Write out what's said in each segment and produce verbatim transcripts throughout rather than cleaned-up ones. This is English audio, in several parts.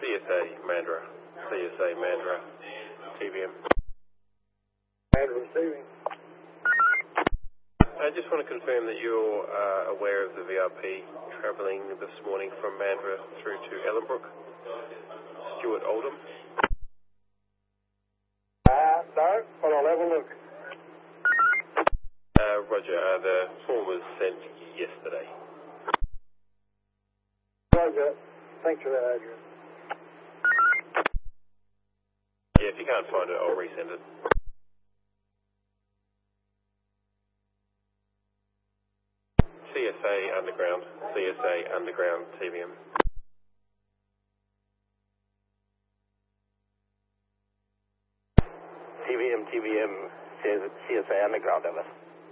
C S A Mandurah, C S A Mandurah, T V M. Mandurah receiving. I just want to confirm that you're uh, aware of the V I P travelling this morning from Mandurah through to Ellenbrook. Stuart Oldham. Uh, no, but I'll have a look. Uh, Roger, uh, the form was sent yesterday. Roger. Thanks for that, Adrian. Yeah, if you can't find it, I'll resend it. C S A Underground, C S A Underground, T V M. T V M, T V M, C S A Underground, over.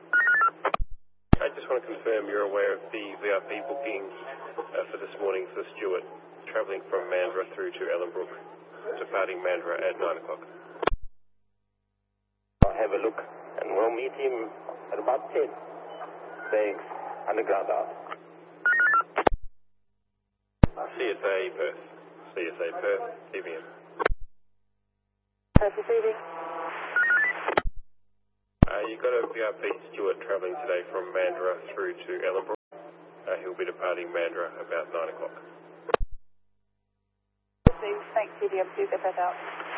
I just want to confirm you're aware of the V I P booking uh, for this morning for Stuart, travelling from Mandurah through to Ellenbrook, departing Mandurah at nine o'clock. I'll have a look, and we'll meet him at about ten. Thanks. Underground out. C S A Perth, C S A Perth, T V M. Perth receiving. Uh, you've got a V I P Stuart travelling today from Mandurah through to Ellenbrook. Uh, he'll be departing Mandurah about nine o'clock. Thanks, T V M. Please get that out.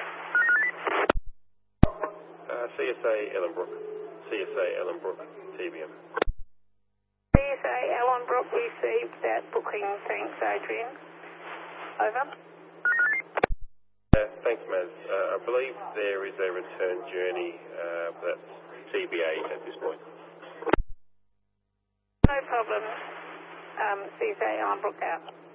Uh, C S A Ellenbrook, C S A Ellenbrook, T V M. C S A Ellenbrook received that booking. Thanks, Adrian. Over. Uh, thanks, Maz. Uh, I believe there is a return journey uh, that's C B A at this point. No problem. Um, C S A Ellenbrook out.